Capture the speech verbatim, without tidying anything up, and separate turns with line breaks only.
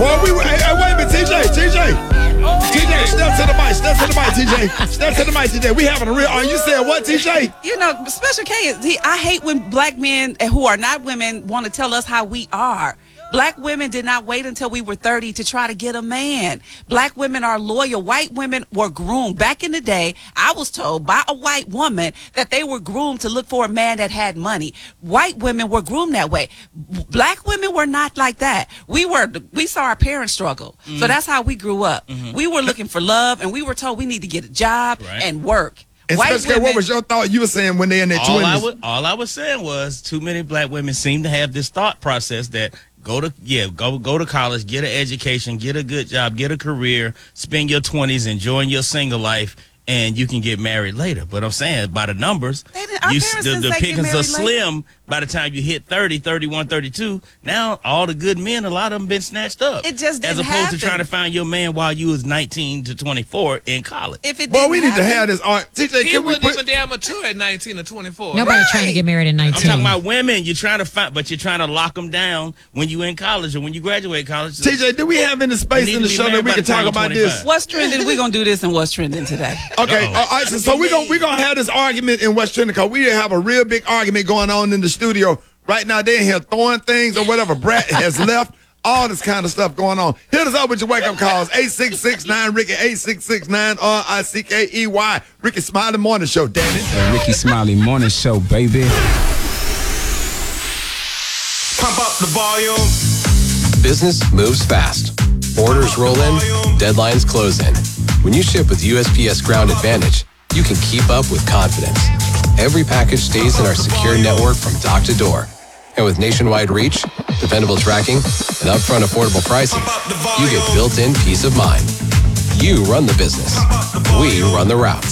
Boy, we were, hey, hey, wait a minute, T J, T J. T J, step to the mic, step to the mic, T J. Step to the mic, T J. We having a real, are you saying what, T J?
You know, Special K, is, he, I hate when black men who are not women want to tell us how we are. Black women did not wait until we were thirty to try to get a man. Black women are loyal. White women were groomed. Back in the day, I was told by a white woman that they were groomed to look for a man that had money. White women were groomed that way. Black women were not like that. We were, we saw our parents struggle. Mm-hmm. So that's how we grew up. Mm-hmm. We were looking for love, and we were told we need to get a job right. and work.
And White women, what was your thought? You were saying when they in their
all
twenties.
I was, all I was saying was too many black women seem to have this thought process that go to yeah go go to college, get an education, get a good job, get a career, spend your twenties enjoying your single life, and you can get married later. But I'm saying by the numbers, you, the, the pickings are slim later. By the time you hit thirty, thirty-one, thirty-two. Now all the good men, a lot of them been snatched up.
It just didn't
as opposed
happen.
to trying to find your man while you was nineteen to twenty-four in college.
If it
well, we need
happen,
to have this art. T J,
he
can
wasn't
we put...
even damn mature at nineteen or twenty-four.
Nobody
right.
trying to get married at nineteen.
I'm talking about women. You're trying to find, but you're trying to lock them down when you in college or when you graduate college.
T J, do we have any space in the show that we can talk about this?
What's trending? We're gonna do this and what's trending today.
Okay, uh, all right, so, so we're gonna we're gonna have this argument in West Trending because we have a real big argument going on in the studio right now. They're in here throwing things or whatever. Brat has left. All this kind of stuff going on. Hit us up with your wake-up calls. eight six six nine Ricky, eight six six nine R I C K E Y. Ricky Smiley Morning Show, damn it.
The Ricky Smiley Morning Show, baby.
Pump up the volume.
Business moves fast. Orders roll in, deadlines close in. When you ship with U S P S Ground Advantage, you can keep up with confidence. Every package stays in our secure network from dock to door. And with nationwide reach, dependable tracking, and upfront affordable pricing, you get built-in peace of mind. You run the business. We run the routes.